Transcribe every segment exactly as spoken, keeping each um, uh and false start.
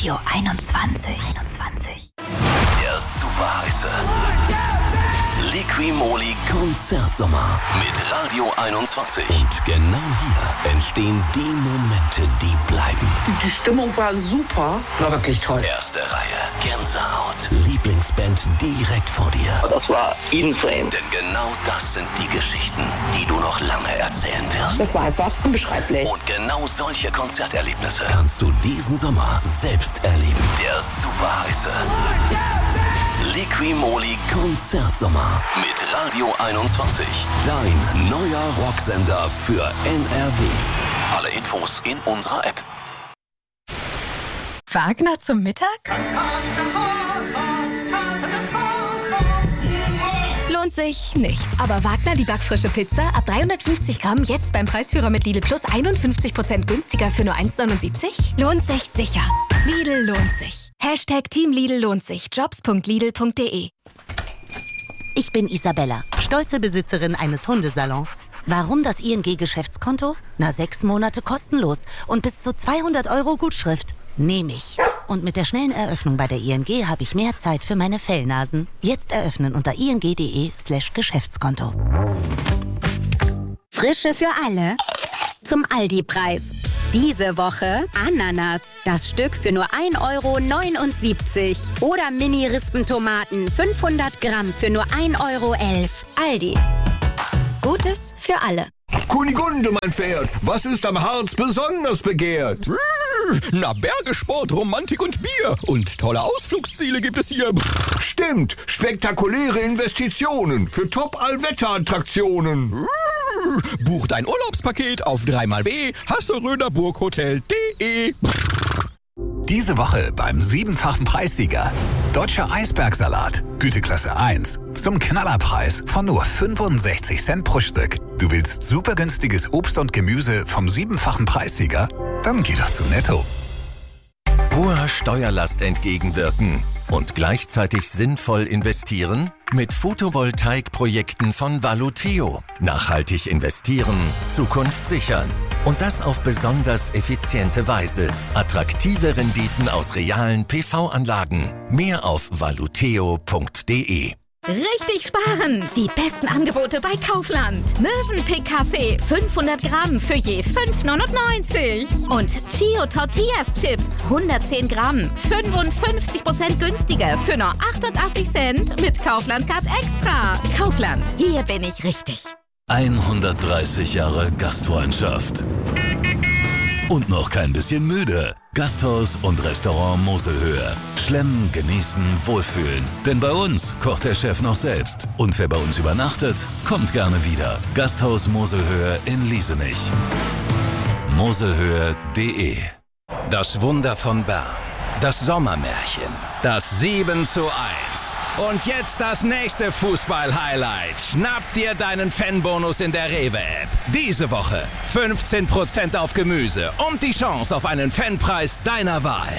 Radio einundzwanzig. einundzwanzig. Der super heiße Liqui-Moly Konzertsommer mit Radio einundzwanzig. Und genau hier entstehen die Momente, die bleiben. Die Stimmung war super. War wirklich toll. Erste Reihe, Gänsehaut, Lieblingsband direkt vor dir. Das war insane. Denn genau das sind die Geschichten, die du noch lange erzählen wirst. Das war einfach unbeschreiblich. Und genau solche Konzerterlebnisse kannst du diesen Sommer selbst erleben. Der super heiße Liqui-Moly Konzertsommer mit Radio einundzwanzig. Dein neuer Rocksender für N R W. Alle Infos in unserer App. Wagner zum Mittag? Lohnt sich nicht. Aber Wagner, die backfrische Pizza, ab dreihundertfünfzig Gramm, jetzt beim Preisführer mit Lidl Plus einundfünfzig Prozent günstiger für nur eins neunundsiebzig? Lohnt sich sicher. Lidl lohnt sich. Hashtag Team Lidl lohnt sich. jobs punkt lidl punkt de. Ich bin Isabella, stolze Besitzerin eines Hundesalons. Warum das I N G-Geschäftskonto? Na, sechs Monate kostenlos und bis zu zweihundert Euro Gutschrift. Nehme ich. Und mit der schnellen Eröffnung bei der I N G habe ich mehr Zeit für meine Fellnasen. Jetzt eröffnen unter ing.de slash Geschäftskonto. Frische für alle zum Aldi-Preis. Diese Woche Ananas, das Stück für nur ein Euro neunundsiebzig. Oder Mini-Rispentomaten, fünfhundert Gramm für nur ein Euro elf. Aldi. Gutes für alle. Kunigunde, mein Pferd, was ist am Harz besonders begehrt? Na, Bergesport, Romantik und Bier. Und tolle Ausflugsziele gibt es hier. Stimmt, spektakuläre Investitionen für Top-Allwetter-Attraktionen. Buch dein Urlaubspaket auf dreimal w hasseröder burghotel punkt de. Diese Woche beim siebenfachen Preissieger. Deutscher Eisbergsalat, Güteklasse eins. Zum Knallerpreis von nur fünfundsechzig Cent pro Stück. Du willst super günstiges Obst und Gemüse vom siebenfachen Preissieger? Dann geh doch zu Netto. Hoher Steuerlast entgegenwirken und gleichzeitig sinnvoll investieren? Mit Photovoltaikprojekten von Valuteo. Nachhaltig investieren, Zukunft sichern. Und das auf besonders effiziente Weise. Attraktive Renditen aus realen P V-Anlagen. Mehr auf valuteo punkt de. Richtig sparen! Die besten Angebote bei Kaufland. Mövenpick Kaffee, fünfhundert Gramm für je fünf neunundneunzig. Und Chio Tortillas Chips, hundertzehn Gramm, fünfundfünfzig Prozent günstiger für nur achtundachtzig Cent mit Kaufland Card Extra. Kaufland, hier bin ich richtig. hundertdreißig Jahre Gastfreundschaft. Und noch kein bisschen müde. Gasthaus und Restaurant Moselhöhe. Schlemmen, genießen, wohlfühlen. Denn bei uns kocht der Chef noch selbst. Und wer bei uns übernachtet, kommt gerne wieder. Gasthaus Moselhöhe in Liesenich. moselhöhe punkt de. Das Wunder von Bern. Das Sommermärchen. Das sieben zu eins. Und jetzt das nächste Fußball-Highlight. Schnapp dir deinen Fanbonus in der Rewe-App. Diese Woche fünfzehn Prozent auf Gemüse und die Chance auf einen Fanpreis deiner Wahl.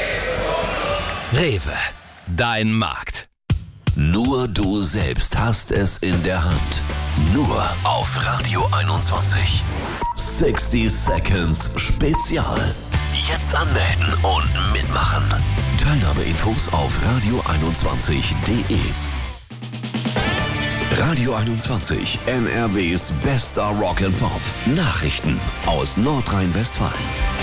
Rewe, dein Markt. Nur du selbst hast es in der Hand. Nur auf Radio einundzwanzig. sechzig Seconds Spezial. Jetzt anmelden und mitmachen. Teilnahmeinfos auf radio einundzwanzig punkt de. Radio einundzwanzig, N R Ws bester Rock and Pop. Nachrichten aus Nordrhein-Westfalen.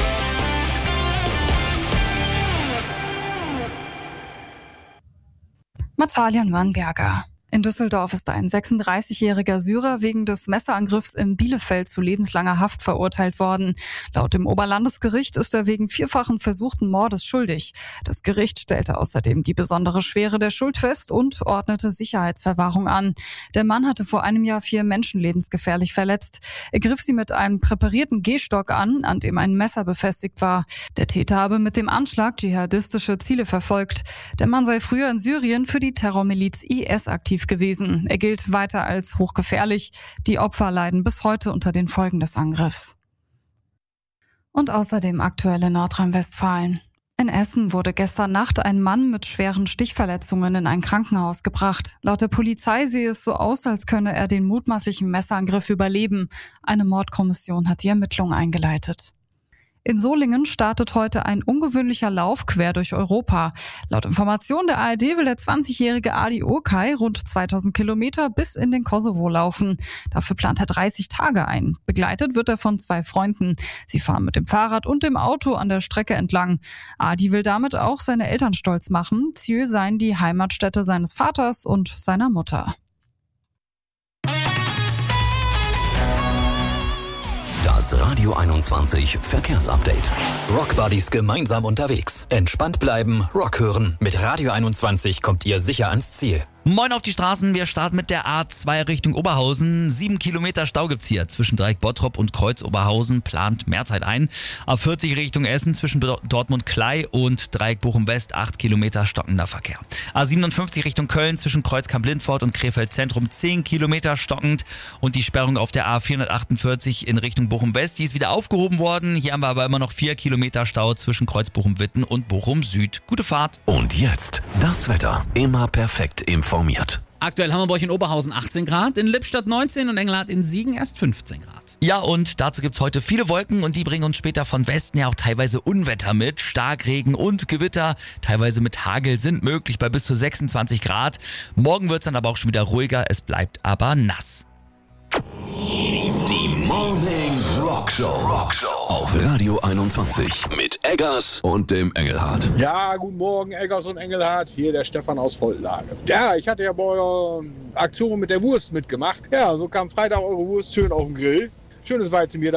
Matalian Wannberger. In Düsseldorf ist ein sechsunddreißigjähriger Syrer wegen des Messerangriffs in Bielefeld zu lebenslanger Haft verurteilt worden. Laut dem Oberlandesgericht ist er wegen vierfachen versuchten Mordes schuldig. Das Gericht stellte außerdem die besondere Schwere der Schuld fest und ordnete Sicherheitsverwahrung an. Der Mann hatte vor einem Jahr vier Menschen lebensgefährlich verletzt. Er griff sie mit einem präparierten Gehstock an, an dem ein Messer befestigt war. Der Täter habe mit dem Anschlag dschihadistische Ziele verfolgt. Der Mann sei früher in Syrien für die Terrormiliz I S aktiv gewesen. Er gilt weiter als hochgefährlich. Die Opfer leiden bis heute unter den Folgen des Angriffs. Und außerdem aktuell in Nordrhein-Westfalen. In Essen wurde gestern Nacht ein Mann mit schweren Stichverletzungen in ein Krankenhaus gebracht. Laut der Polizei sehe es so aus, als könne er den mutmaßlichen Messerangriff überleben. Eine Mordkommission hat die Ermittlungen eingeleitet. In Solingen startet heute ein ungewöhnlicher Lauf quer durch Europa. Laut Informationen der A R D will der zwanzigjährige Adi Okay rund zweitausend Kilometer bis in den Kosovo laufen. Dafür plant er dreißig Tage ein. Begleitet wird er von zwei Freunden. Sie fahren mit dem Fahrrad und dem Auto an der Strecke entlang. Adi will damit auch seine Eltern stolz machen. Ziel seien die Heimatstätte seines Vaters und seiner Mutter. Das Radio einundzwanzig Verkehrsupdate. Rockbuddies gemeinsam unterwegs. Entspannt bleiben, Rock hören. Mit Radio einundzwanzig kommt ihr sicher ans Ziel. Moin auf die Straßen, wir starten mit der A zwei Richtung Oberhausen. Sieben Kilometer Stau gibt's hier zwischen Dreieck Bottrop und Kreuz Oberhausen, plant mehr Zeit ein. A vierzig Richtung Essen zwischen Dortmund-Klei und Dreieck Bochum-West, acht Kilometer stockender Verkehr. A siebenundfünfzig Richtung Köln zwischen Kreuz Kamp-Lindfort und Krefeld Zentrum, zehn Kilometer stockend. Und die Sperrung auf der A vierhundertachtundvierzig in Richtung Bochum-West, die ist wieder aufgehoben worden. Hier haben wir aber immer noch vier Kilometer Stau zwischen Kreuz Bochum-Witten und Bochum-Süd. Gute Fahrt. Und jetzt das Wetter. Immer perfekt informiert. Aktuell haben wir bei euch in Oberhausen achtzehn Grad, in Lippstadt neunzehn und Engelhardt in Siegen erst fünfzehn Grad. Ja, und dazu gibt's heute viele Wolken und die bringen uns später von Westen ja auch teilweise Unwetter mit. Starkregen und Gewitter, teilweise mit Hagel sind möglich bei bis zu sechsundzwanzig Grad. Morgen wird's dann aber auch schon wieder ruhiger, es bleibt aber nass. Die, die Morning Rock Show. Rock Show auf Radio einundzwanzig mit Eggers und dem Engelhardt. Ja, guten Morgen, Eggers und Engelhardt. Hier der Stefan aus Volllage. Ja, ich hatte ja bei eurer Aktion mit der Wurst mitgemacht. Ja, so kam Freitag eure Wurst schön auf den Grill. Schönes Weizenbier